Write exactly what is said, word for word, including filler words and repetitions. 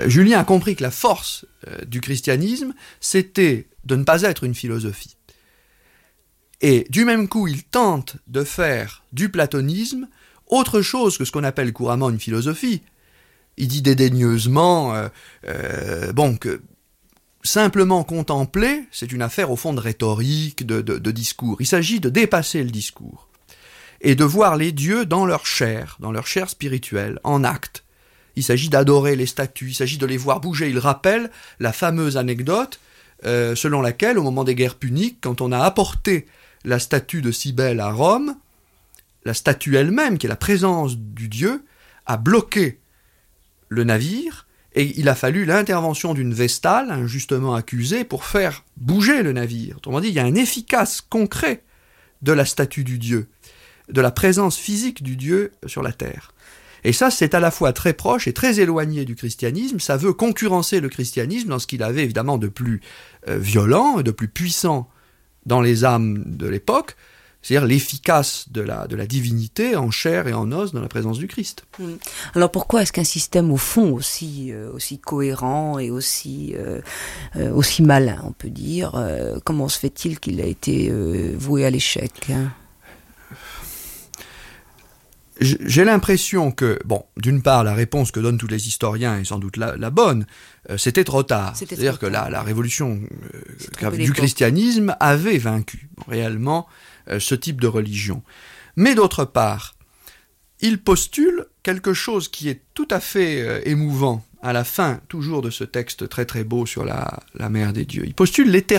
euh, Julien a compris que la force euh, du christianisme, c'était de ne pas être une philosophie. Et du même coup, il tente de faire du platonisme autre chose que ce qu'on appelle couramment une philosophie. Il dit dédaigneusement euh, euh, bon, que simplement contempler, c'est une affaire au fond de rhétorique, de, de, de discours. Il s'agit de dépasser le discours et de voir les dieux dans leur chair, dans leur chair spirituelle, en acte. Il s'agit d'adorer les statues, il s'agit de les voir bouger. Il rappelle la fameuse anecdote euh, selon laquelle, au moment des guerres puniques, quand on a apporté la statue de Cybèle à Rome, la statue elle-même, qui est la présence du dieu, a bloqué le navire, et il a fallu l'intervention d'une vestale, injustement accusée, pour faire bouger le navire. Autrement dit, il y a un efficace concret de la statue du dieu, de la présence physique du dieu sur la terre. Et ça, c'est à la fois très proche et très éloigné du christianisme. Ça veut concurrencer le christianisme dans ce qu'il avait évidemment de plus euh, violent et de plus puissant dans les âmes de l'époque, c'est-à-dire l'efficace de la, de la divinité en chair et en os dans la présence du Christ. Alors pourquoi est-ce qu'un système au fond aussi, euh, aussi cohérent et aussi, euh, euh, aussi malin, on peut dire, euh, comment se fait-il qu'il a été euh, voué à l'échec, hein ? J'ai l'impression que, bon, d'une part, la réponse que donnent tous les historiens est sans doute la, la bonne, euh, c'était trop tard. C'était C'est-à-dire trop que tard. la, la révolution euh, du l'époque. christianisme avait vaincu réellement euh, ce type de religion. Mais d'autre part, il postule quelque chose qui est tout à fait euh, émouvant à la fin, toujours de ce texte très très beau sur la, la mère des dieux. Il postule l'éternité